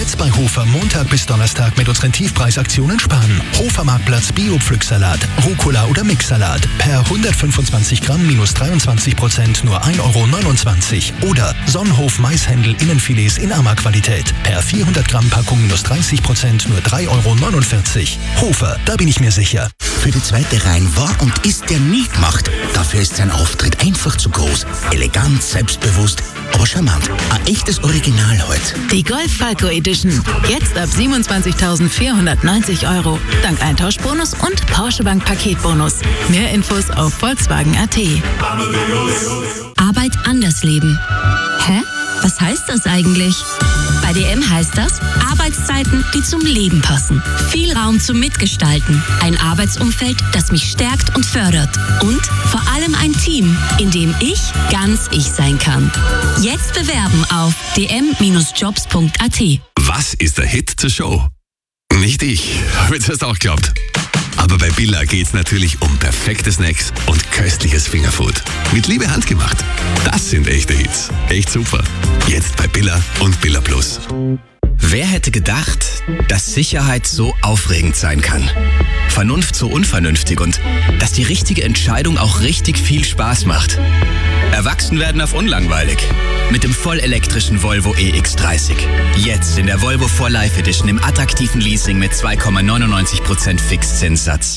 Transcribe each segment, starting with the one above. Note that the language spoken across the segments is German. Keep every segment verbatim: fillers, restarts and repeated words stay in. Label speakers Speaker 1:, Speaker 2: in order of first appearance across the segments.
Speaker 1: Jetzt bei Hofer Montag bis Donnerstag mit unseren Tiefpreisaktionen sparen. Hofer-Marktplatz Bio-Pflücksalat, Rucola oder Mixsalat. Per hundertfünfundzwanzig Gramm minus dreiundzwanzig Prozent nur ein Euro neunundzwanzig. Oder Sonnenhof Maishändel Innenfilets in Ama-Qualität. Per vierhundert Gramm Packung minus dreißig Prozent nur drei Euro neunundvierzig. Hofer, da bin ich mir sicher.
Speaker 2: Für die zweite Reihe war und ist der nie gemacht. Dafür ist sein Auftritt einfach zu groß. Elegant, selbstbewusst, aber charmant. Ein echtes Original heute.
Speaker 3: Die Golf Falco Edition. Jetzt ab siebenundzwanzigtausendvierhundertneunzig Euro. Dank Eintauschbonus und Porsche Bank Paketbonus. Mehr Infos auf Volkswagen Punkt a t.
Speaker 4: Arbeit anders leben. Hä? Was heißt das eigentlich? Bei D M heißt das Arbeitszeiten, die zum Leben passen. Viel Raum zum Mitgestalten. Ein Arbeitsumfeld, das mich stärkt und fördert. Und vor allem ein Team, in dem ich ganz ich sein kann. Jetzt bewerben auf d m Bindestrich jobs Punkt a t.
Speaker 5: Was ist der Hit zur Show? Nicht ich. Habe ich zuerst auch geglaubt. Aber bei Billa geht's natürlich um perfekte Snacks und köstliches Fingerfood. Mit Liebe handgemacht. Das sind echte Hits. Echt super. Jetzt bei Billa und Billa Plus.
Speaker 6: Wer hätte gedacht, dass Sicherheit so aufregend sein kann? Vernunft so unvernünftig und dass die richtige Entscheidung auch richtig viel Spaß macht. Erwachsen werden auf unlangweilig. Mit dem vollelektrischen Volvo E X dreißig. Jetzt in der Volvo vier Life Edition im attraktiven Leasing mit zwei Komma neunundneunzig Prozent Fixzinssatz.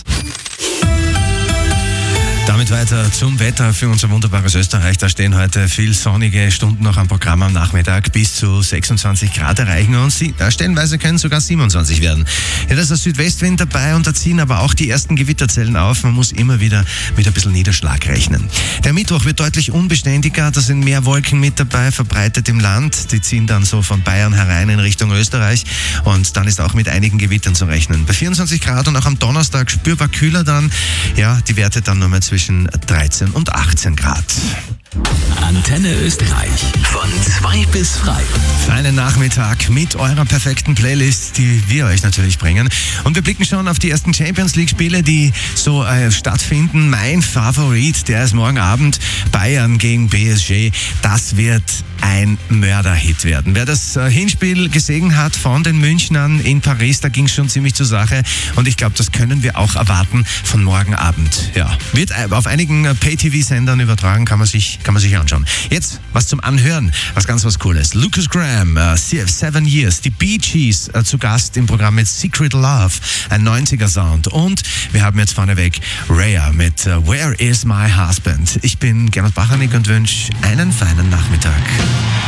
Speaker 7: Damit weiter zum Wetter für unser wunderbares Österreich. Da stehen heute viel sonnige Stunden noch am Programm am Nachmittag. Bis zu sechsundzwanzig Grad erreichen uns. Stellenweise können sogar siebenundzwanzig werden. Ja, da ist der Südwestwind dabei und da ziehen aber auch die ersten Gewitterzellen auf. Man muss immer wieder mit ein bisschen Niederschlag rechnen. Der Mittwoch wird deutlich unbeständiger. Da sind mehr Wolken mit dabei, verbreitet im Land. Die ziehen dann so von Bayern herein in Richtung Österreich. Und dann ist auch mit einigen Gewittern zu rechnen. Bei vierundzwanzig Grad und auch am Donnerstag spürbar kühler dann. Ja, die Werte dann nur mehr zwischen dreizehn und achtzehn Grad.
Speaker 5: Antenne Österreich. Von zwei bis frei.
Speaker 7: Einen Nachmittag mit eurer perfekten Playlist, die wir euch natürlich bringen. Und wir blicken schon auf die ersten Champions League Spiele, die so äh, stattfinden. Mein Favorit, der ist morgen Abend. Bayern gegen P S G. Das wird ein Mörderhit werden. Wer das äh, Hinspiel gesehen hat von den Münchnern in Paris, da ging es schon ziemlich zur Sache. Und ich glaube, das können wir auch erwarten von morgen Abend. Ja, wird auf einigen äh, Pay-T V-Sendern übertragen, kann man sich kann man sich anschauen. Jetzt was zum Anhören, was ganz was Cooles. Lucas Graham, uh, Seven Years, die Bee Gees uh, zu Gast im Programm mit Secret Love, ein neunziger Sound. Und wir haben jetzt vorneweg Raya mit uh, Where is my husband? Ich bin Gernot Bachanik und wünsche einen feinen Nachmittag.